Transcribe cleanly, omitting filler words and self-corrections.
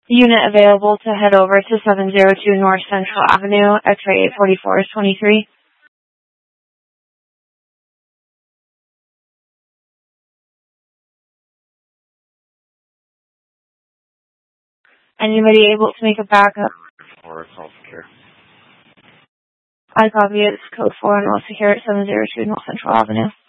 Unit available to head over to 702 North Central Avenue, X-ray 844 is 23. Anybody able to make a backup? Or Health Secure. I copy it. It's code 4 and Health Secure at 702 North Central Avenue.